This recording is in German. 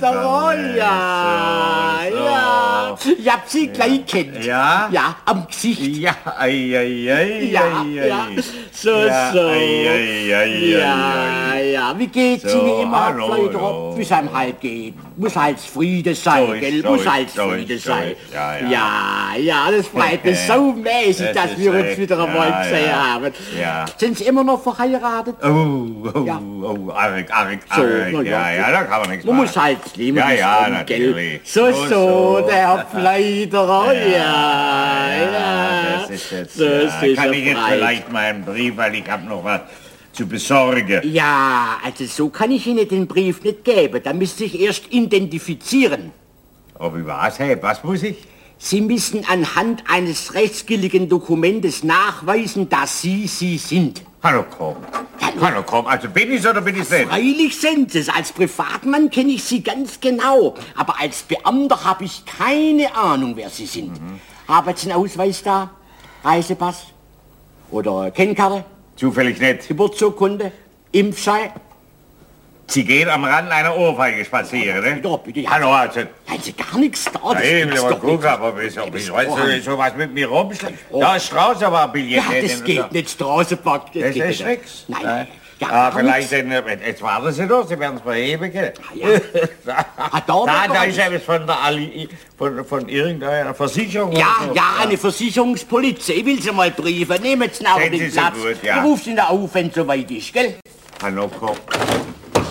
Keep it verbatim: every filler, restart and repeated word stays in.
Oh, ja, so, so. Ja. Ich hab sie gleich ja. kennt. Ja? Ja, am Gesicht. Ja, ei, ei, ei, ja, ei, ja. So, ja, so. Ei, ei, ei, ja, ei, ja. Wie geht's so, Ihnen immer, hallo, Fleudrop? Wie es einem halt geht. Muss halt Friede sein, so ist, gell? So Muss ist, halt so Friede ist, sein. So ja, ja. ja, ja, das freut mich so mäßig, das dass wir uns echt, wieder einmal ja, gesehen ja. haben. Ja. Sind Sie immer noch verheiratet? Oh, oh, Ja. oh, arg, arg, So, arg. na ja, ja. ja, da kann man nichts Man machen. muss halt leben. Ja, ja, rum, natürlich. Gell? So, so, So, so. der Herr Pfleiderer, ja, ja, ja. Das ist jetzt, so ja. ist Kann er ich jetzt breit. vielleicht meinen Brief, weil ich habe noch was zu besorgen. Ja, also so kann ich Ihnen den Brief nicht geben. Da müsste ich erst identifizieren. Ob ich was, hey, was muss ich? Sie müssen anhand eines rechtsgültigen Dokumentes nachweisen, dass Sie Sie sind. Hallo, komm. Hallo, komm. Also bin ich's oder bin ich's nicht? Freilich sind es. Als Privatmann kenne ich Sie ganz genau. Aber als Beamter habe ich keine Ahnung, wer Sie sind. Mhm. Haben Sie einen Ausweis da? Reisepass? Oder Kennkarte? Zufällig nicht. Geburtsurkunde? Impfschein? Sie gehen am Rand einer Ohrfeige spazieren, ne? Ja, bitte. Ja. Hallo, also... Haben Sie gar nichts da? Das Nein, gibt's ich will mal doch gucken, nicht. aber wieso, wieso weißt du, so was mit mir rumschlägt? Da ist Straßenbahn-Billett. Ja, das geht nicht, Straßenbahn. Das geht ist nicht. nix. Nein, Nein. ja, Ah, gar vielleicht, nichts. denn, jetzt warten Sie doch, Sie werden es verheben, gell? Ja. da, Ah, da da, wird da doch ist etwas von der Ali, von, von irgendeiner Versicherung. Ja, oder so. ja, eine Versicherungspolizei. Ich will Sie mal briefen. Nehmen Sie noch Sehen den Sie so Platz. gut, ja. Ich rufe Sie da auf, wenn es soweit ist, gell? Hallo, komm.